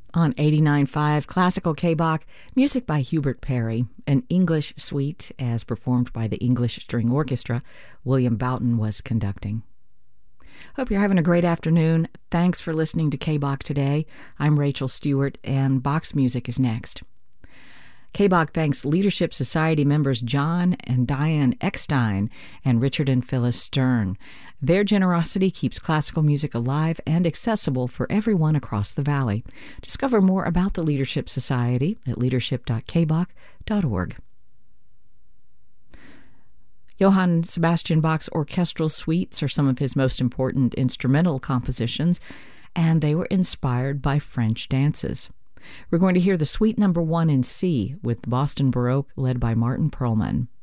On 89.5 Classical K-Bach, music by Hubert Parry, an English suite as performed by the English String Orchestra. William Boughton was conducting. Hope you're having a great afternoon. Thanks for listening to K-Bach today. I'm Rachel Stewart, and Bach's music is next. K-Bach thanks Leadership Society members John and Diane Eckstein and Richard and Phyllis Stern. Their generosity keeps classical music alive and accessible for everyone across the valley. Discover more about the Leadership Society at leadership.kbach.org. Johann Sebastian Bach's orchestral suites are some of his most important instrumental compositions, and they were inspired by French dances. We're going to hear the Suite No. 1 in C with Boston Baroque led by Martin Perlman.